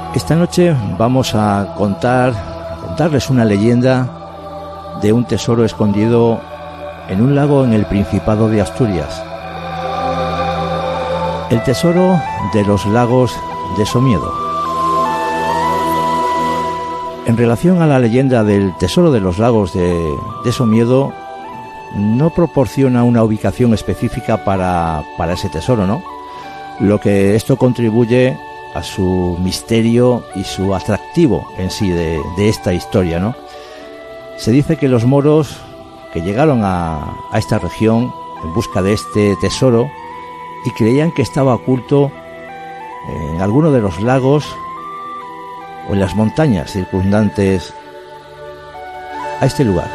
Esta noche vamos a contarles una leyenda de un tesoro escondido en un lago en el Principado de Asturias. El tesoro de los lagos de Somiedo. En relación a la leyenda del tesoro de los lagos de Somiedo, no proporciona una ubicación específica para ese tesoro, ¿no? Lo que esto contribuye a su misterio y su atractivo en sí de esta historia, ¿no? Se dice que los moros que llegaron a esta región en busca de este tesoro y creían que estaba oculto en alguno de los lagos o en las montañas circundantes a este lugar.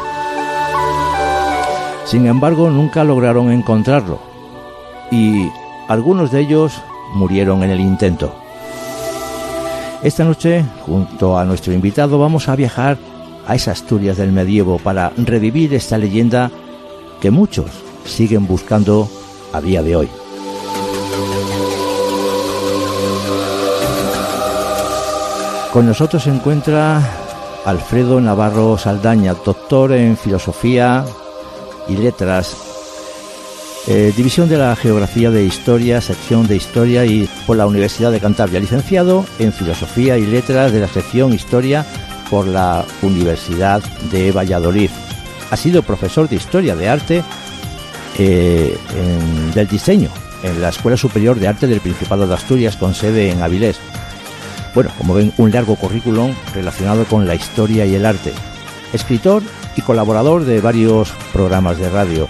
Sin embargo, nunca lograron encontrarlo y algunos de ellos murieron en el intento. Esta noche, junto a nuestro invitado, vamos a viajar a esa Asturias del medievo para revivir esta leyenda que muchos siguen buscando a día de hoy. Con nosotros se encuentra Alfredo Navarro Saldaña, doctor en Filosofía y Letras, División de la Geografía de Historia, sección de Historia y por la Universidad de Cantabria, licenciado en Filosofía y Letras de la sección Historia por la Universidad de Valladolid. Ha sido profesor de Historia de Arte del Diseño en la Escuela Superior de Arte del Principado de Asturias con sede en Avilés. Bueno, como ven, un largo currículum relacionado con la historia y el arte. Escritor y colaborador de varios programas de radio.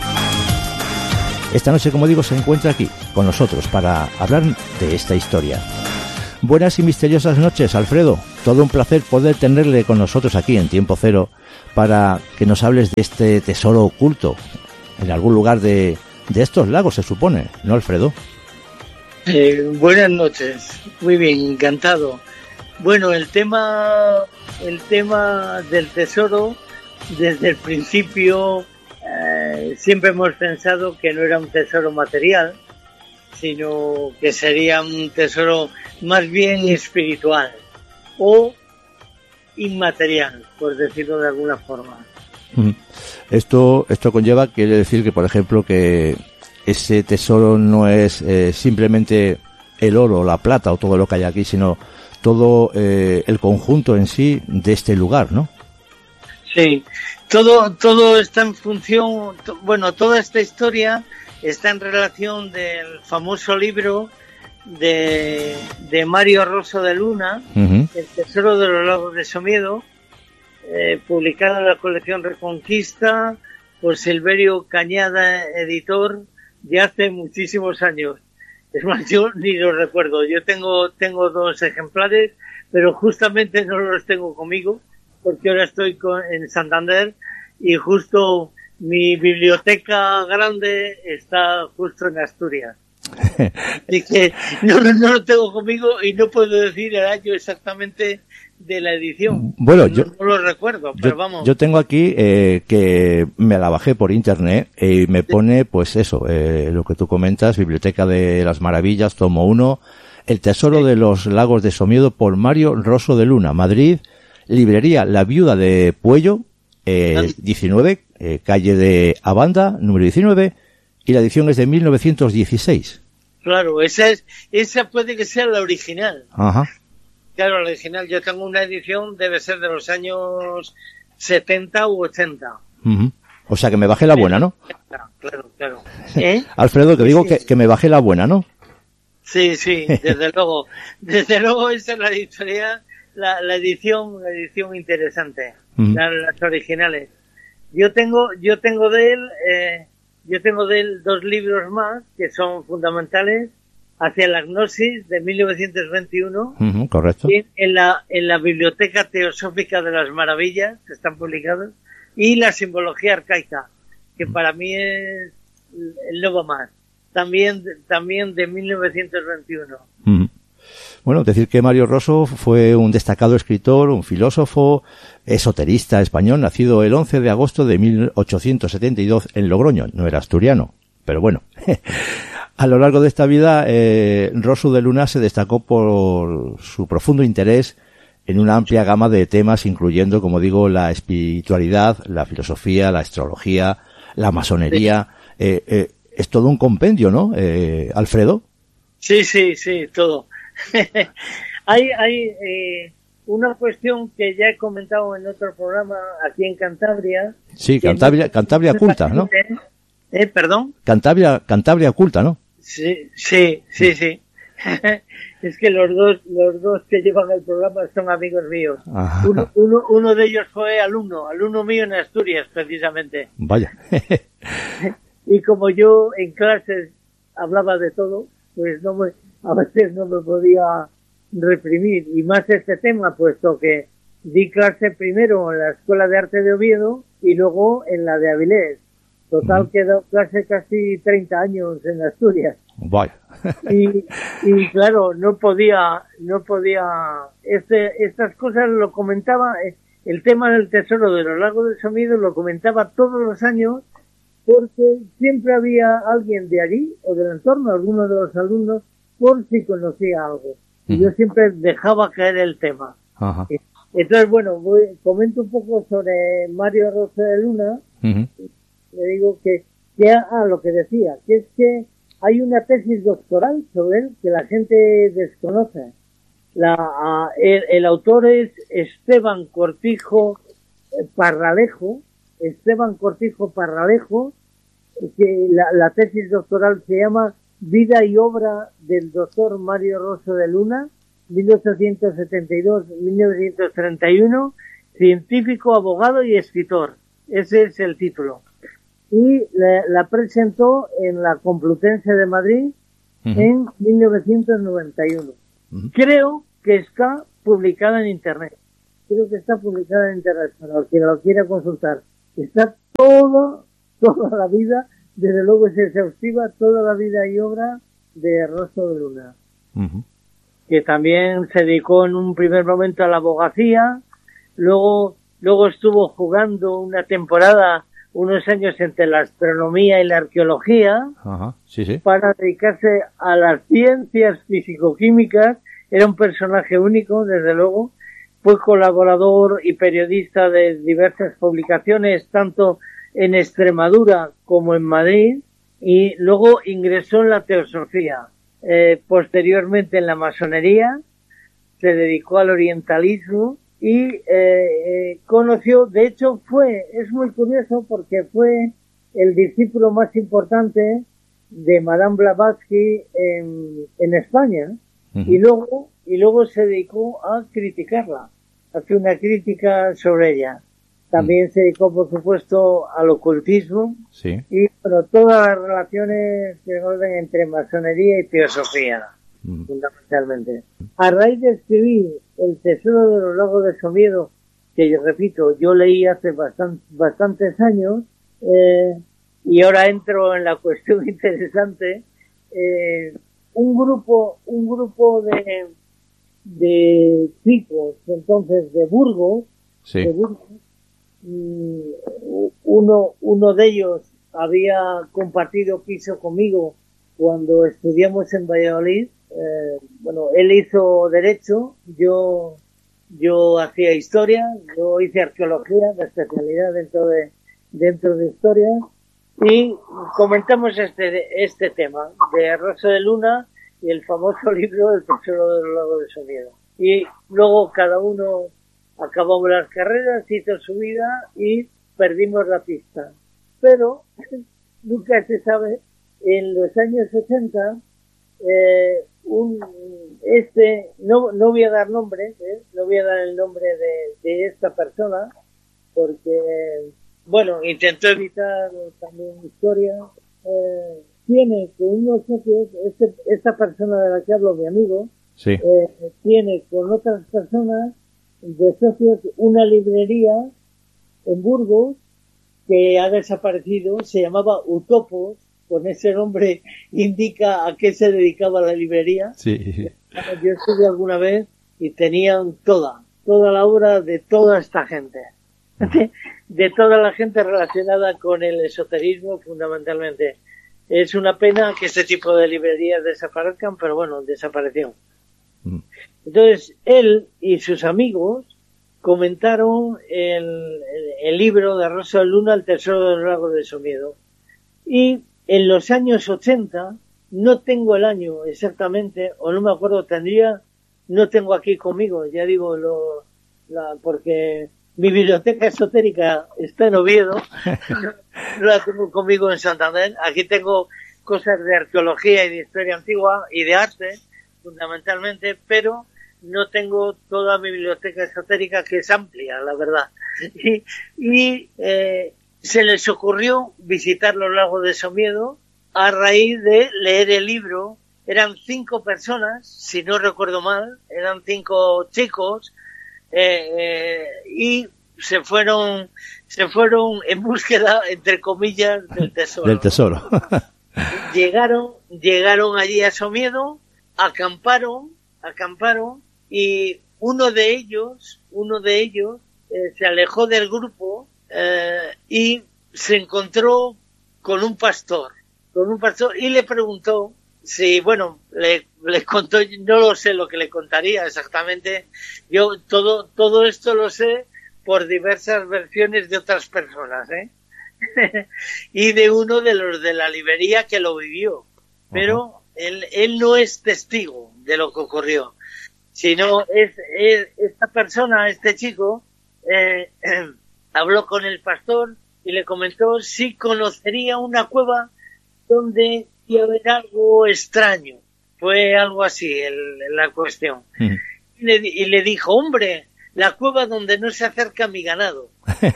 Esta noche, como digo, se encuentra aquí con nosotros para hablar de esta historia. Buenas y misteriosas noches, Alfredo. Todo un placer poder tenerle con nosotros aquí en Tiempo Cero para que nos hables de este tesoro oculto en algún lugar de estos lagos, se supone, ¿no, Alfredo? Buenas noches. Muy bien, encantado. Bueno, el tema del tesoro, desde el principio siempre hemos pensado que no era un tesoro material, sino que sería un tesoro más bien espiritual o inmaterial, por decirlo de alguna forma. Esto conlleva, quiere decir que, por ejemplo, que ese tesoro no es simplemente el oro, la plata o todo lo que hay aquí, sino todo el conjunto en sí de este lugar, ¿no? Sí, todo está en función, bueno, toda esta historia está en relación del famoso libro de Mario Rosso de Luna, El tesoro de los lagos de Somiedo, publicado en la colección Reconquista por Silverio Cañada, editor, de hace muchísimos años. Es más, yo ni lo recuerdo. Yo tengo 2 ejemplares, pero justamente no los tengo conmigo, porque ahora estoy en Santander y justo mi biblioteca grande está justo en Asturias. Así que no lo tengo conmigo y no puedo decir el año exactamente de la edición. Bueno, no lo recuerdo, pero vamos. Yo tengo aquí que me la bajé por internet y me pone, pues eso, lo que tú comentas, Biblioteca de las Maravillas, tomo 1, El tesoro de los lagos de Somiedo por Mario Rosso de Luna, Madrid, librería La Viuda de Puello, 19, calle de Abanda, número 19, y la edición es de 1916. Claro, esa puede que sea la original. Ajá. Claro, la original. Yo tengo una edición, debe ser de los años 70 u 80. O sea, que me bajé la buena, ¿no? Claro. Alfredo, te digo que me bajé la buena, ¿no? Sí, desde luego. Desde luego esa es la editorial, la edición interesante. Las originales. Yo tengo de él 2 libros más que son fundamentales. Hacia la Gnosis, de 1921. Correcto. En la Biblioteca Teosófica de las Maravillas, que están publicados, y la Simbología Arcaica, que para mí es el nuevo más. También de 1921. Bueno, decir que Mario Rosso fue un destacado escritor, un filósofo, esoterista español, nacido el 11 de agosto de 1872 en Logroño. No era asturiano, pero bueno. A lo largo de esta vida, Rosso de Luna se destacó por su profundo interés en una amplia gama de temas, incluyendo, como digo, la espiritualidad, la filosofía, la astrología, la masonería. Es todo un compendio, ¿no, Alfredo? Sí, todo. Hay una cuestión que ya he comentado en otro programa aquí en Cantabria. Sí, Cantabria Culta, ¿no? ¿Perdón? Cantabria Culta, ¿no? Sí. Es que los dos que llevan el programa son amigos míos. Uno de ellos fue alumno mío en Asturias, precisamente. Vaya. Y como yo en clases hablaba de todo, pues a veces no me podía reprimir. Y más este tema, puesto que di clase primero en la Escuela de Arte de Oviedo y luego en la de Avilés. Total, que he dado clase casi 30 años en Asturias. Vaya. y claro, no podía, estas cosas lo comentaba, el tema del tesoro de los lagos de Somiedo lo comentaba todos los años, porque siempre había alguien de allí o del entorno, alguno de los alumnos, por si conocía algo. Y yo siempre dejaba caer el tema. Ajá. Entonces, bueno, comento un poco sobre Mario Rosso de Luna. Le digo que lo que decía, que es que hay una tesis doctoral sobre él que la gente desconoce. El autor es Esteban Cortijo Parralejo, que la tesis doctoral se llama Vida y obra del doctor Mario Rosso de Luna, 1872-1931, científico, abogado y escritor. Ese es el título. Y la presentó en la Complutense de Madrid en 1991. Creo que está publicada en Internet. Para quien lo quiera consultar. Está toda la vida, desde luego es exhaustiva, toda la vida y obra de Rosso de Luna. Que también se dedicó en un primer momento a la abogacía, luego estuvo jugando una temporada, unos años, entre la astronomía y la arqueología. Sí. Para dedicarse a las ciencias físico-químicas. Era un personaje único, desde luego. Fue colaborador y periodista de diversas publicaciones, tanto en Extremadura como en Madrid, y luego ingresó en la teosofía. Posteriormente en la masonería, se dedicó al orientalismo y conoció, de hecho es muy curioso porque fue el discípulo más importante de Madame Blavatsky en España. Y luego se dedicó a criticarla, hace una crítica sobre ella. También se dedicó, por supuesto, al ocultismo. Sí. Y todas las relaciones que orden entre masonería y teosofía, fundamentalmente. A raíz de escribir El tesoro de los lagos de Somiedo, que yo repito, yo leí hace bastantes años, y ahora entro en la cuestión interesante, un grupo de chicos, entonces, de Burgos, uno de ellos había compartido piso conmigo cuando estudiamos en Valladolid. Él hizo derecho, yo hacía historia, yo hice arqueología, la especialidad dentro de historia, y comentamos este tema de Rosso de Luna y el famoso libro El tesoro de los lagos de Somiedo. Y luego cada uno acabamos las carreras, hizo su vida y perdimos la pista. Pero nunca se sabe. En los años 80, no voy a dar nombres, no voy a dar el nombre de esta persona, porque, intentó evitar también historia. Tiene con unos socios, esta persona de la que hablo, mi amigo, tiene con otras personas de socios una librería en Burgos que ha desaparecido, se llamaba Utopos, con ese nombre indica a qué se dedicaba la librería. Sí. Yo estuve alguna vez y tenían toda la obra de toda esta gente, de toda la gente relacionada con el esoterismo fundamentalmente. Es una pena que este tipo de librerías desaparezcan, pero bueno, desapareció. Entonces, él y sus amigos comentaron el libro de Rosa de Luna, El tesoro de los lagos de Somiedo. Y en los años 80, no tengo el año exactamente, o no me acuerdo, no tengo aquí conmigo, ya digo, porque mi biblioteca esotérica está en Oviedo, no la tengo conmigo en Santander. Aquí tengo cosas de arqueología y de historia antigua y de arte, fundamentalmente, pero no tengo toda mi biblioteca esotérica, que es amplia, la verdad. Y se les ocurrió visitar los lagos de Somiedo a raíz de leer el libro. Eran 5 personas, si no recuerdo mal, eran 5 chicos, y se fueron en búsqueda, entre comillas, del tesoro. Del tesoro. Llegaron allí a Somiedo, acamparon, y uno de ellos se alejó del grupo y se encontró con un pastor y le preguntó si, bueno, le contó, no lo sé lo que le contaría exactamente, yo todo esto lo sé por diversas versiones de otras personas, y de uno de los de la librería que lo vivió, pero él no es testigo de lo que ocurrió, sino esta persona, este chico, habló con el pastor y le comentó si conocería una cueva donde iba a haber algo extraño. Fue algo así la cuestión. Y le dijo, hombre, la cueva donde no se acerca mi ganado.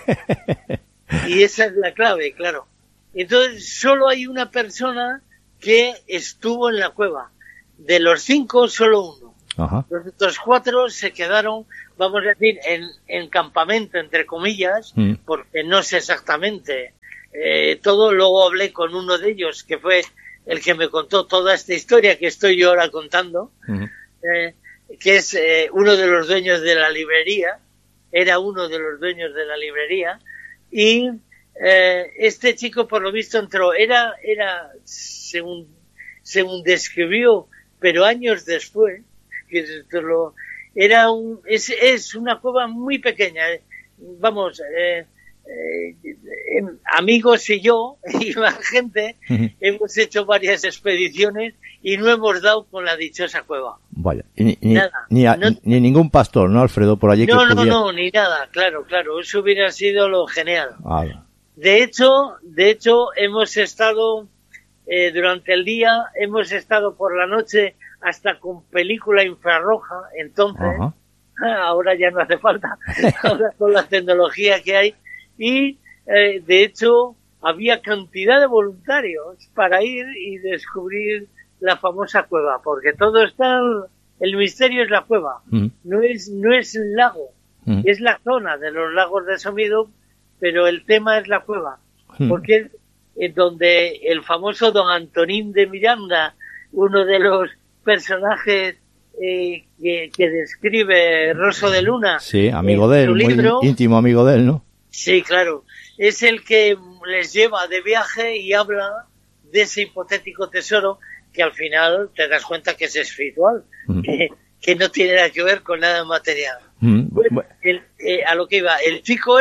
Y esa es la clave, claro. Entonces, solo hay una persona que estuvo en la cueva. De los 5, solo uno. Ajá. Los otros 4 se quedaron, vamos a decir, en campamento, entre comillas, porque no sé exactamente todo. Luego hablé con uno de ellos, que fue el que me contó toda esta historia que estoy yo ahora contando, que es uno de los dueños de la librería, era uno de los dueños de la librería, y este chico, por lo visto, entró, era según describió, pero años después, que es una cueva muy pequeña, vamos, amigos y yo y más gente hemos hecho varias expediciones y no hemos dado con la dichosa cueva. Vaya, ni ningún pastor, ¿no, Alfredo, por allí? No, ni nada, claro, eso hubiera sido lo genial. De hecho hemos estado durante el día, hemos estado por la noche hasta con película infrarroja, entonces, ahora ya no hace falta, ahora con la tecnología que hay, y de hecho había cantidad de voluntarios para ir y descubrir la famosa cueva, porque todo está, el misterio es la cueva, no es el lago, es la zona de los lagos de Somiedo, pero el tema es la cueva, porque es donde el famoso don Antonín de Miranda, uno de los personajes que describe Rosa de Luna, sí, amigo de él, libro, muy íntimo amigo de él, ¿no? Sí, claro, es el que les lleva de viaje y habla de ese hipotético tesoro que al final te das cuenta que es espiritual, que no tiene nada que ver con nada material. Bueno, a lo que iba, el chico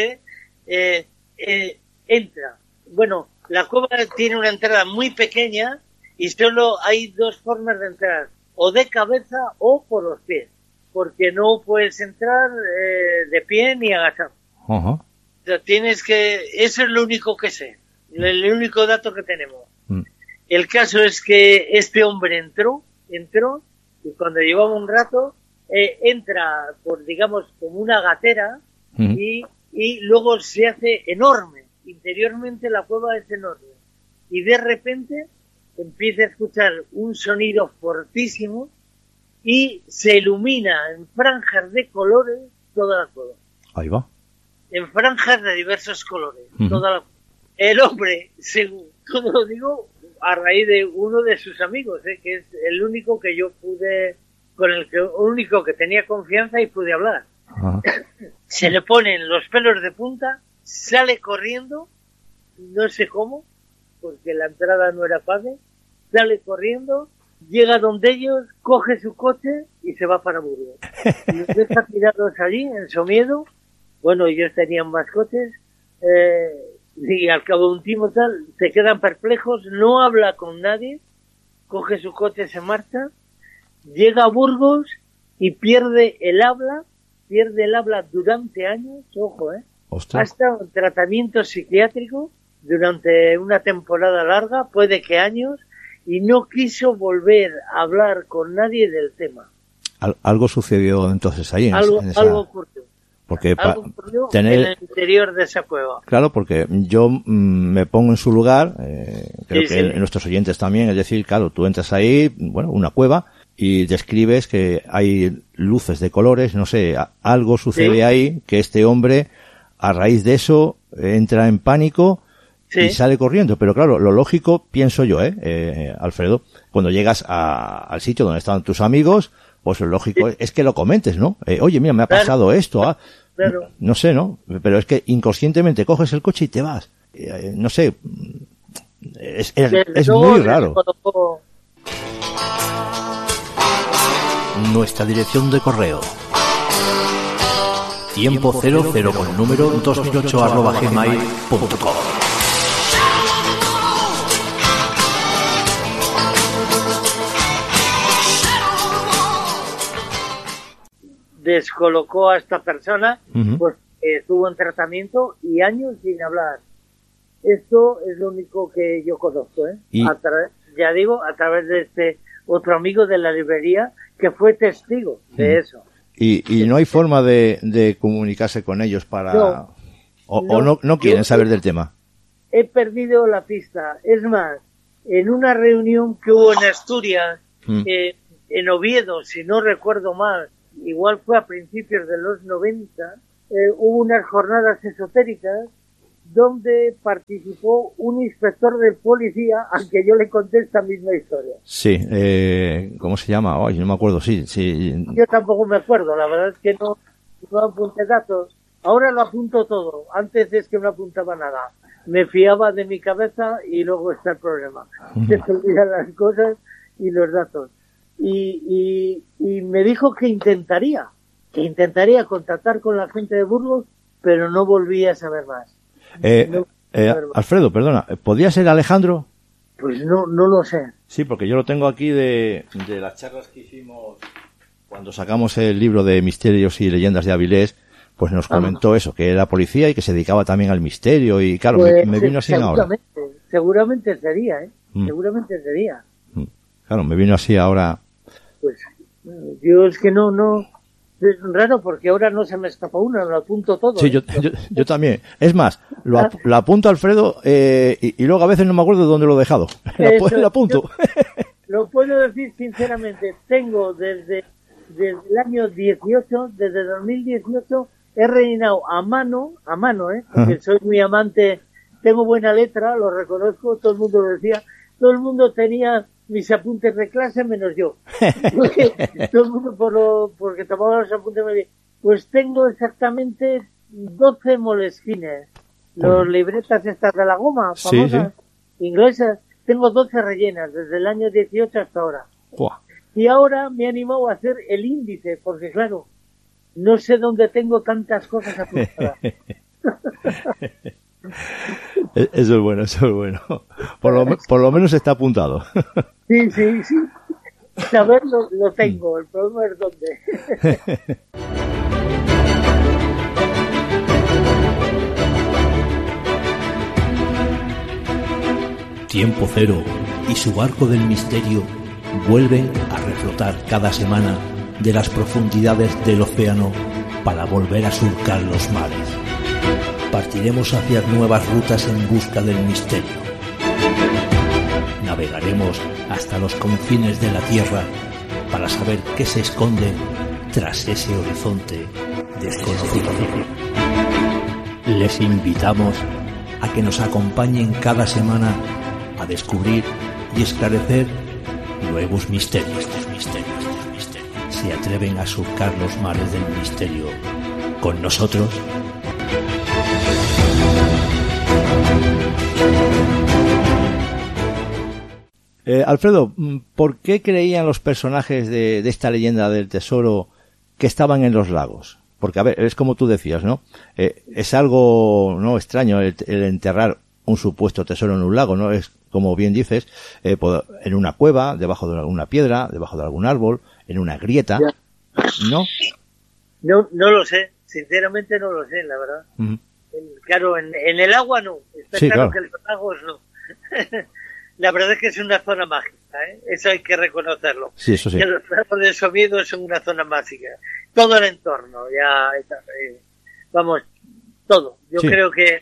entra. Bueno, la cueva tiene una entrada muy pequeña y solo hay 2 formas de entrar, o de cabeza o por los pies, porque no puedes entrar de pie ni agachado. O sea, eso es lo único que sé, el único dato que tenemos. El caso es que este hombre entró y cuando llevaba un rato entra por, digamos, como una gatera y luego se hace enorme. Interiormente la cueva es enorme y de repente empieza a escuchar un sonido fortísimo y se ilumina en franjas de colores toda la cueva. Ahí va. En franjas de diversos colores. Toda la... El hombre, según, como lo digo, a raíz de uno de sus amigos, que es el único que yo pude, único que tenía confianza y pude hablar. Se le ponen los pelos de punta, sale corriendo, no sé cómo, porque la entrada no era fácil, sale corriendo, llega donde ellos, coge su coche y se va para Burgos. Y los deja tirados allí, en Somiedo. Bueno, ellos tenían más coches, y al cabo de un tiempo tal, se quedan perplejos, no habla con nadie, coge su coche, se marcha, llega a Burgos y pierde el habla durante años, ojo, Ostras. hasta un tratamiento psiquiátrico durante una temporada larga, puede que años, y no quiso volver a hablar con nadie del tema. Algo sucedió entonces ahí. Algo ocurrió. Porque Algo ocurrió en el interior de esa cueva. Claro, porque yo me pongo en su lugar, creo Sí, que sí. nuestros oyentes también, es decir, claro, tú entras ahí, bueno, una cueva, y describes que hay luces de colores, no sé, algo sucede Sí. ahí, que este hombre, a raíz de eso, entra en pánico Sí. y sale corriendo. Pero claro, lo lógico, pienso yo, Alfredo, cuando llegas al sitio donde estaban tus amigos, pues lo lógico es que lo comentes, ¿no? Oye, mira, me ha Claro. pasado esto, Claro. no sé, ¿no? Pero es que inconscientemente coges el coche y te vas. No sé, es Desde muy luego, raro. colocó- Nuestra dirección de correo: tiempo00 con número 2008@gmail.com. descolocó a esta persona, Ujú. pues estuvo en tratamiento y años sin hablar. Esto es lo único que yo conozco, Y- ya digo, a través de este otro amigo de la librería que fue testigo de eso. Y no hay forma de comunicarse con ellos para... No. o no quieren saber del tema. He perdido la pista. Es más, en una reunión que hubo en Asturias, Mm. en Oviedo, si no recuerdo mal, igual fue a principios de los 90, hubo unas jornadas esotéricas donde participó un inspector de policía al que yo le conté esta misma historia. Sí, ¿cómo se llama? Ay, no me acuerdo, sí. Yo tampoco me acuerdo, la verdad es que no apunté datos. Ahora lo apunto todo. Antes es que no apuntaba nada. Me fiaba de mi cabeza y luego está el problema. Se te olvidan las cosas y los datos. Y me dijo que intentaría contactar con la gente de Burgos, pero no volví a saber más. Alfredo, perdona, ¿podría ser Alejandro? Pues no lo sé. Sí, porque yo lo tengo aquí de las charlas que hicimos cuando sacamos el libro de Misterios y Leyendas de Avilés, pues nos comentó eso, que era policía y que se dedicaba también al misterio y claro, Pues, me vino así ahora. Seguramente sería, Mm. Seguramente sería. Claro, me vino así ahora. Pues yo es que no es raro porque ahora no se me escapa una, lo apunto todo. Sí, yo también. Es más, lo apunto Alfredo y luego a veces no me acuerdo de dónde lo he dejado. Lo apunto. Lo puedo decir sinceramente, tengo desde el año 18, desde 2018, he rellenado a mano, porque Ajá. soy muy amante, tengo buena letra, lo reconozco, todo el mundo lo decía, todo el mundo tenía mis apuntes de clase menos yo. Porque todo el mundo porque tomaba los apuntes muy bien. Pues tengo exactamente 12 moleskines. Los libretas estas de la goma, Sí, famosas, inglesas. Tengo 12 rellenas desde el año 18 hasta ahora. Buah. Y ahora me he animado a hacer el índice, porque claro, no sé dónde tengo tantas cosas apuntadas. Eso es bueno, eso es bueno. Por lo menos está apuntado. Sí. Saberlo lo tengo, el problema es dónde. Tiempo Cero y su barco del misterio vuelven a reflotar cada semana de las profundidades del océano para volver a surcar los mares. Partiremos hacia nuevas rutas en busca del misterio. Navegaremos hasta los confines de la Tierra para saber qué se esconde tras ese horizonte desconocido. Les invitamos a que nos acompañen cada semana a descubrir y esclarecer nuevos misterios. ¿Se atreven a surcar los mares del misterio con nosotros? Alfredo, ¿por qué creían los personajes de esta leyenda del tesoro que estaban en los lagos? Porque, a ver, es como tú decías, ¿no? Es algo no extraño el enterrar un supuesto tesoro en un lago, ¿no? Es, como bien dices, en una cueva, debajo de alguna piedra, debajo de algún árbol, en una grieta, ¿no? No lo sé, sinceramente no lo sé, la verdad. Uh-huh. Claro, en el agua no, está sí, claro que en los lagos no. La verdad es que es una zona mágica, ¿eh? Eso hay que reconocerlo. Sí, eso sí. Que los lagos de Somiedo son una zona mágica. Todo el entorno, vamos, todo. Yo sí. Creo que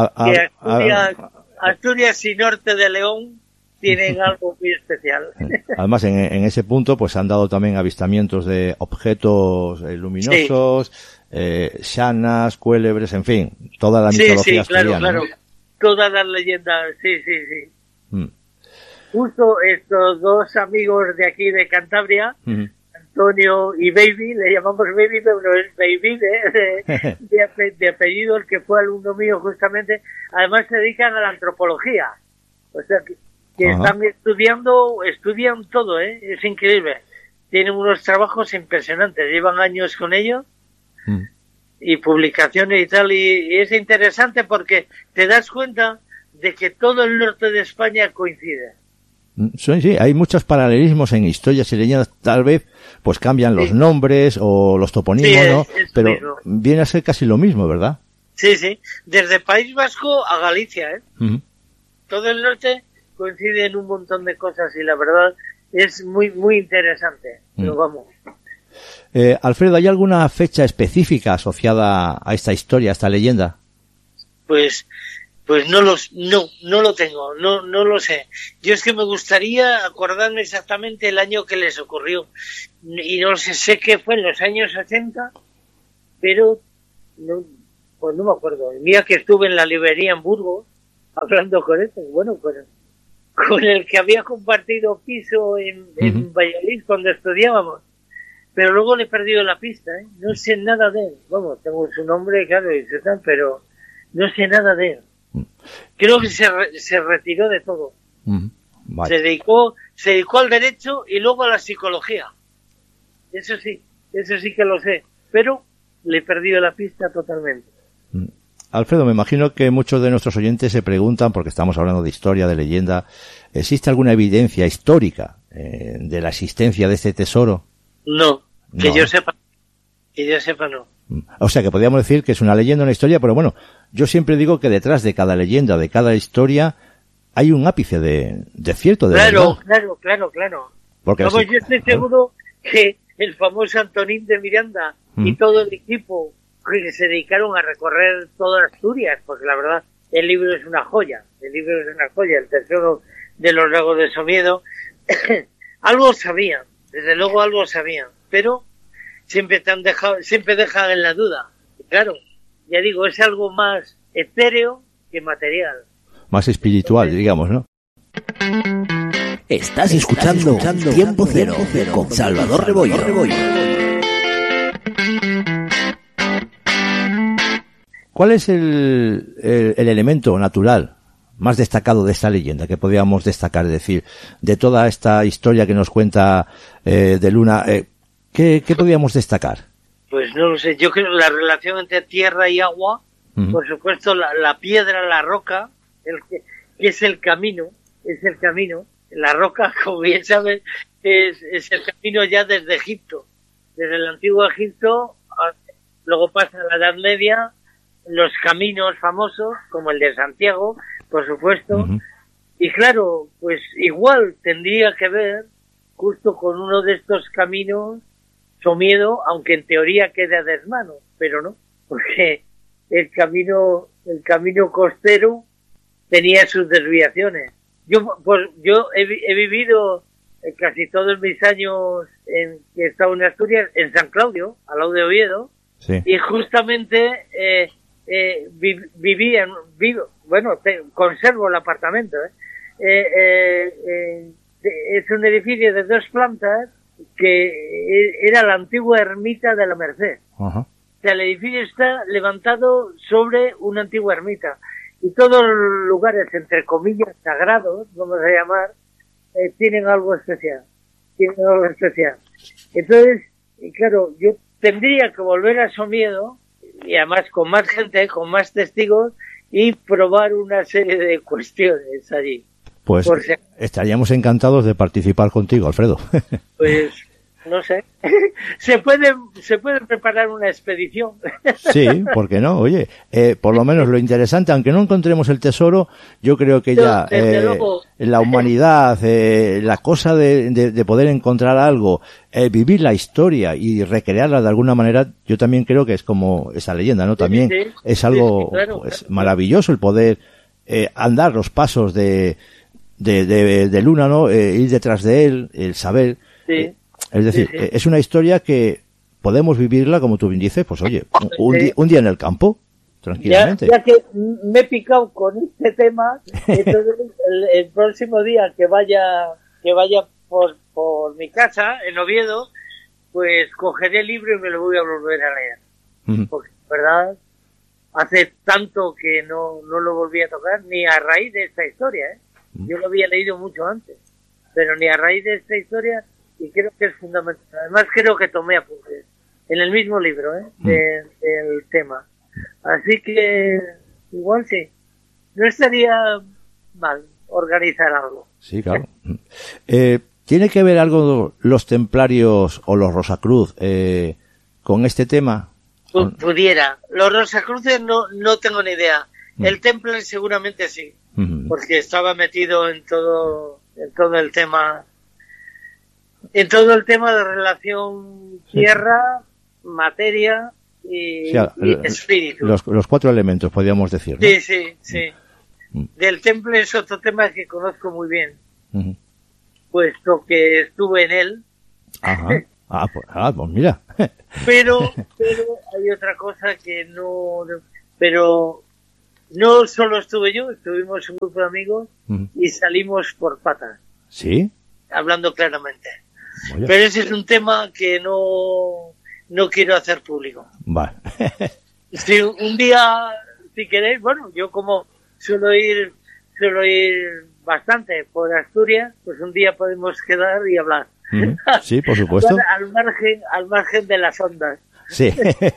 Asturias y Norte de León tienen algo muy especial. Además, en ese punto, pues han dado también avistamientos de objetos luminosos, shanas, cuélebres, en fin, toda la mitología asturiana. Claro. Todas las leyendas, sí. Justo estos dos amigos de aquí de Cantabria, Antonio y Baby, le llamamos Baby, pero no es Baby de apellido, el que fue alumno mío justamente. Además se dedican a la antropología, o sea que están estudian todo, es increíble. Tienen unos trabajos impresionantes, llevan años con ellos y publicaciones y tal, y es interesante porque te das cuenta de que todo el norte de España coincide. Sí, hay muchos paralelismos en historias y leyendas, tal vez pues cambian los nombres o los toponimos, ¿no? Pero mismo. Viene a ser casi lo mismo, ¿verdad? Sí, desde País Vasco a Galicia, Todo el norte coincide en un montón de cosas y la verdad es muy muy interesante. Pero vamos. Alfredo, ¿hay alguna fecha específica asociada a esta historia, a esta leyenda? Pues no lo tengo, no lo sé. Yo es que me gustaría acordarme exactamente el año que les ocurrió. Y no sé qué fue en los años 80, pero no me acuerdo. El día que estuve en la librería en Burgos, hablando con con el que había compartido piso en Valladolid cuando estudiábamos. Pero luego le he perdido la pista, No sé nada de él. Vamos, tengo su nombre, claro, y tal, pero no sé nada de él. Creo que se retiró de todo. Vale. Se dedicó al derecho y luego a la psicología. Eso sí que lo sé, pero le he perdido la pista totalmente. Alfredo, me imagino que muchos de nuestros oyentes se preguntan, porque estamos hablando de historia, de leyenda, ¿existe alguna evidencia histórica de la existencia de este tesoro? No, yo sepa no. O sea, que podríamos decir que es una leyenda, una historia, pero bueno, yo siempre digo que detrás de cada leyenda, de cada historia, hay un ápice de cierto, de verdad. Claro. Porque yo estoy seguro que el famoso Antonín de Miranda y todo el equipo que se dedicaron a recorrer toda Asturias, porque la verdad, el libro es una joya, el tesoro de los lagos de Somiedo, algo sabían, desde luego algo sabían, pero siempre dejan en la duda. Y claro, ya digo, es algo más etéreo que material. Más espiritual, digamos, ¿no? Estás escuchando Tiempo Cero con Salvador Rebollo. ¿Cuál es el elemento natural más destacado de esta leyenda que podríamos destacar? Es decir, de toda esta historia que nos cuenta de Luna, ¿qué podríamos destacar? Pues no lo sé. Yo creo que la relación entre tierra y agua, por supuesto, la piedra, la roca, que es el camino. La roca, como bien sabes, es el camino ya desde Egipto. Desde el antiguo Egipto, luego pasa a la Edad Media, los caminos famosos, como el de Santiago, por supuesto. Y claro, pues igual tendría que ver justo con uno de estos caminos, Somiedo, aunque en teoría quede a desmano, pero no, porque el camino costero tenía sus desviaciones. Yo he vivido casi todos mis años que he estado en Asturias, en San Claudio, al lado de Oviedo, sí. Y justamente conservo el apartamento. Es un edificio de 2 plantas que era la antigua ermita de la Merced. Uh-huh. O sea, el edificio está levantado sobre una antigua ermita. Y todos los lugares, entre comillas, sagrados, vamos a llamar, tienen algo especial. Entonces, y claro, yo tendría que volver a Somiedo, y además con más gente, con más testigos, y probar una serie de cuestiones allí. Pues estaríamos encantados de participar contigo, Alfredo. Pues no sé, se puede preparar una expedición. Sí, ¿por qué no? Oye, por lo menos lo interesante, aunque no encontremos el tesoro, yo creo que ya la humanidad, la cosa de poder encontrar algo, vivir la historia y recrearla de alguna manera, yo también creo que es como esa leyenda, ¿no? También sí, es algo claro, pues, maravilloso el poder andar los pasos de Luna, ¿no? Ir detrás de él, el saber. Sí. Es decir, sí. Es una historia que podemos vivirla, como tú bien dices, pues oye, un día en el campo, tranquilamente. Ya que me he picado con este tema, entonces el próximo día que vaya por mi casa, en Oviedo, pues cogeré el libro y me lo voy a volver a leer. Porque, ¿verdad? Hace tanto que no lo volví a tocar, ni a raíz de esta historia, ¿eh? Yo lo había leído mucho antes, pero ni a raíz de esta historia, y creo que es fundamental. Además creo que tomé apuntes en el mismo libro, del tema. Así que igual sí, no estaría mal organizar algo. Sí, claro. ¿Tiene que ver algo los templarios o los Rosacruz con este tema? Pudiera. Los Rosacruces no tengo ni idea. El Templar seguramente sí, porque estaba metido en todo el tema. En todo el tema de relación tierra, materia y espíritu. Los 4 elementos, podríamos decir, ¿no? Sí. Del temple es otro tema que conozco muy bien, puesto que estuve en él. Ajá. Pues mira. Pero hay otra cosa que no... Pero no solo estuve yo, estuvimos un grupo de amigos y salimos por patas. ¿Sí? Hablando claramente. Oye. Pero ese es un tema que no quiero hacer público. Vale. Si un día, si queréis, bueno, yo como suelo ir bastante por Asturias, pues un día podemos quedar y hablar. Sí, por supuesto. al margen de las ondas. Sí,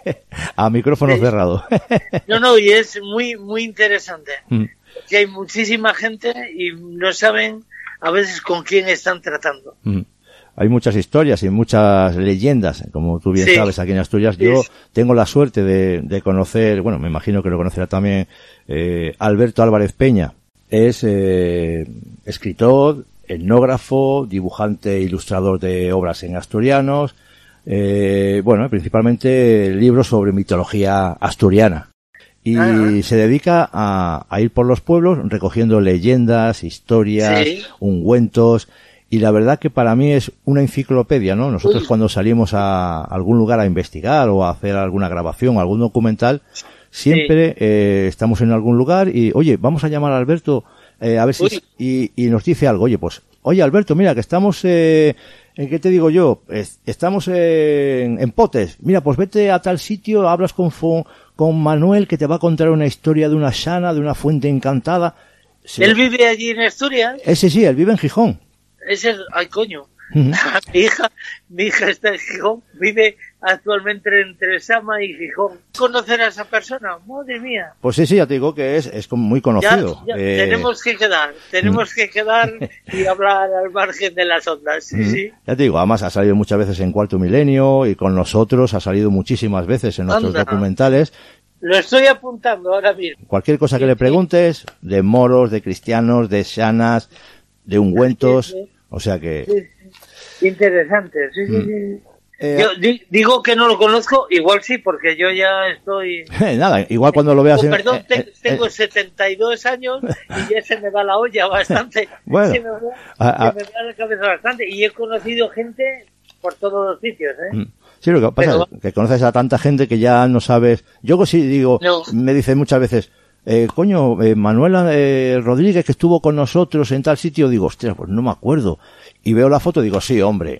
a micrófono cerrado. No, y es muy, muy interesante. Porque hay muchísima gente y no saben a veces con quién están tratando. Hay muchas historias y muchas leyendas, como tú bien sabes, aquí en Asturias. Yo tengo la suerte de conocer, bueno, me imagino que lo conocerá también Alberto Álvarez Peña. Es escritor, etnógrafo, dibujante e ilustrador de obras en asturianos. Bueno, principalmente libros sobre mitología asturiana. Y se dedica a ir por los pueblos recogiendo leyendas, historias, ungüentos. Y la verdad que para mí es una enciclopedia, ¿no? Nosotros cuando salimos a algún lugar a investigar o a hacer alguna grabación, algún documental, siempre estamos en algún lugar y, oye, vamos a llamar a Alberto a ver si... Y nos dice algo, oye, pues, oye Alberto, mira que estamos... ¿en qué te digo yo? Estamos en Potes. Mira, pues vete a tal sitio, hablas con Manuel que te va a contar una historia de una sana, de una fuente encantada. ¿Él vive allí en Asturias? Ese sí, él vive en Gijón. Ay, coño. Mi hija está en Gijón, vive actualmente entre Sama y Gijón. ¿Conocer a esa persona? Madre mía. Pues sí, ya te digo que es como muy conocido. Ya, tenemos que quedar y hablar al margen de las ondas. Sí. Ya te digo, además ha salido muchas veces en Cuarto Milenio y con nosotros ha salido muchísimas veces en nuestros documentales. Lo estoy apuntando ahora mismo. Cualquier cosa que le preguntes, de moros, de cristianos, de sanas, de ungüentos, o sea que... Interesante, sí. Yo digo que no lo conozco, igual sí, porque yo ya estoy... Nada, igual cuando lo veas... Perdón, tengo 72 años y ya se me va la olla bastante. Bueno, se me va la cabeza bastante y he conocido gente por todos los sitios, Sí, lo que pasa es que conoces a tanta gente que ya no sabes... Yo sí digo, me dicen muchas veces... Manuela Rodríguez que estuvo con nosotros en tal sitio, digo, hostia, pues no me acuerdo. Y veo la foto y digo, sí, hombre.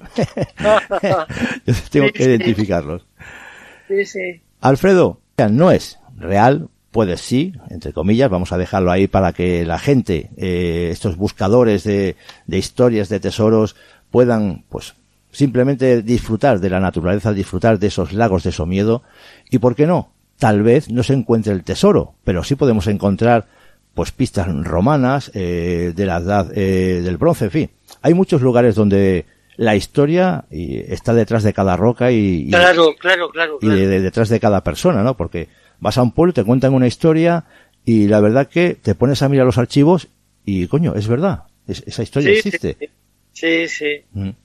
Yo tengo que identificarlos. Sí. Alfredo, no es real, puedes sí, entre comillas, vamos a dejarlo ahí para que la gente, estos buscadores de historias, de tesoros, puedan, pues, simplemente disfrutar de la naturaleza, disfrutar de esos lagos de Somiedo, y por qué no, tal vez no se encuentre el tesoro, pero sí podemos encontrar pues pistas romanas, de la edad del bronce, en fin. Hay muchos lugares donde la historia está detrás de cada roca y claro. Y detrás de cada persona, ¿no? Porque vas a un pueblo, te cuentan una historia y la verdad que te pones a mirar los archivos y, coño, es verdad, esa historia existe. Sí.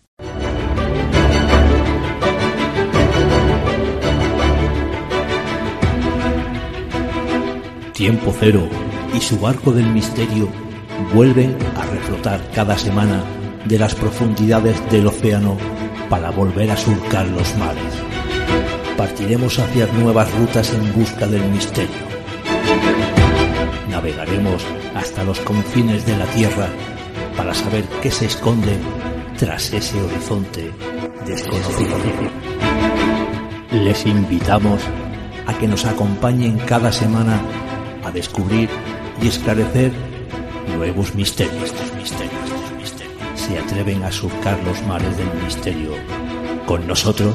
Tiempo Cero y su barco del misterio vuelven a reflotar cada semana de las profundidades del océano para volver a surcar los mares. Partiremos hacia nuevas rutas en busca del misterio. Navegaremos hasta los confines de la Tierra para saber qué se esconde tras ese horizonte desconocido. Les invitamos a que nos acompañen cada semana a descubrir y esclarecer nuevos misterios. ¿Se atreven a surcar los mares del misterio con nosotros?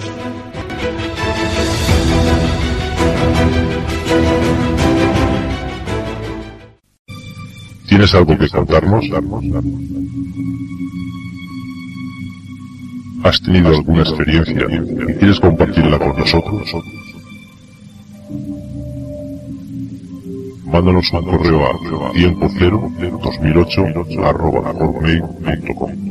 ¿Tienes algo que contarnos? ¿Has tenido alguna experiencia y quieres compartirla con nosotros? Mándanos un correo a tiempocero2008@hotmail.com.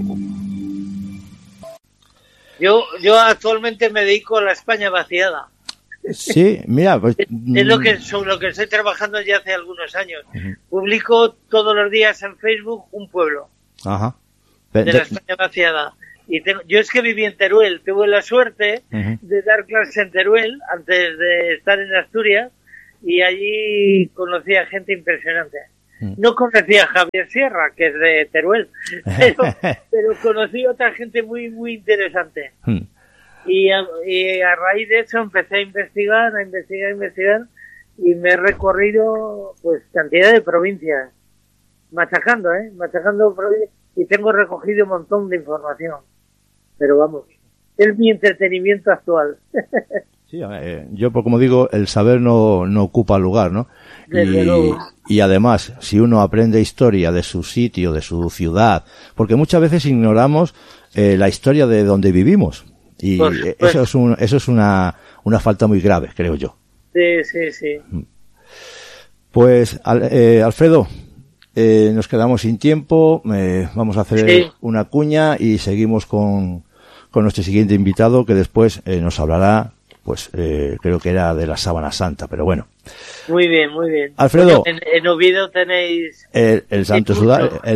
Yo actualmente me dedico a la España vaciada. Sí, mira, pues, es sobre lo que estoy trabajando ya hace algunos años. Publico todos los días en Facebook un pueblo de la España vaciada. Y yo es que viví en Teruel, tuve la suerte de dar clases en Teruel antes de estar en Asturias. Y allí conocí a gente impresionante. No conocí a Javier Sierra, que es de Teruel, pero conocí a otra gente muy, muy interesante. Y a raíz de eso empecé a investigar, y me he recorrido pues cantidad de provincias, machacando provincias, y tengo recogido un montón de información. Pero vamos, es mi entretenimiento actual. Sí, yo, como digo, el saber no ocupa lugar, ¿no? Y además, si uno aprende historia de su sitio, de su ciudad, porque muchas veces ignoramos la historia de donde vivimos, y eso es una falta muy grave, creo yo. Sí. Pues, Alfredo, nos quedamos sin tiempo, vamos a hacer una cuña y seguimos con nuestro siguiente invitado, que después nos hablará, pues creo que era de la Sábana Santa, pero bueno. Muy bien. Alfredo, en Oviedo tenéis el santo sudario, el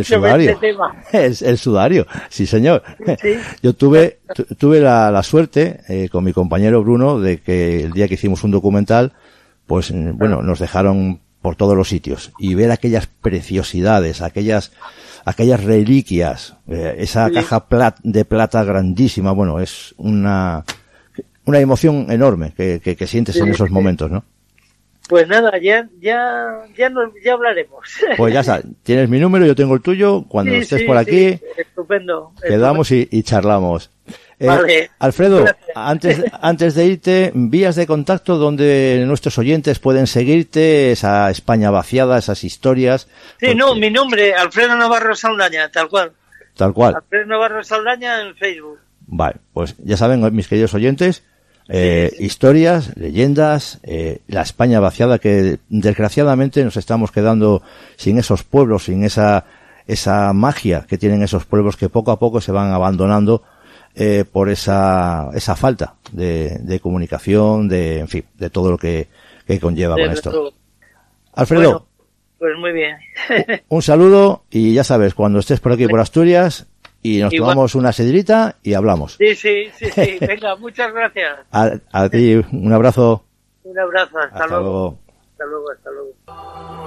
sudario, sí señor. ¿Sí? Yo tuve la suerte con mi compañero Bruno de que el día que hicimos un documental, pues bueno, nos dejaron por todos los sitios y ver aquellas preciosidades, aquellas reliquias, esa caja de plata grandísima, bueno, es una emoción enorme que sientes en esos momentos, ¿no? Pues nada, ya hablaremos. Pues ya sabes, tienes mi número, yo tengo el tuyo, cuando estés por aquí, estupendo. Quedamos y charlamos. Vale. Alfredo, antes de irte, vías de contacto donde nuestros oyentes pueden seguirte, esa España vaciada, esas historias. Sí, mi nombre, Alfredo Navarro Saldaña, tal cual. Alfredo Navarro Saldaña en Facebook. Vale, pues ya saben, mis queridos oyentes, historias, leyendas, la España vaciada, que desgraciadamente nos estamos quedando sin esos pueblos, sin esa magia que tienen esos pueblos que poco a poco se van abandonando por esa falta de comunicación, en fin, de todo lo que conlleva con esto. Alfredo. Bueno, pues muy bien. Un saludo y ya sabes, cuando estés por aquí por Asturias, y nos tomamos una sidrita y hablamos. Sí. Venga, muchas gracias. A ti, un abrazo. Un abrazo, hasta luego. Hasta luego.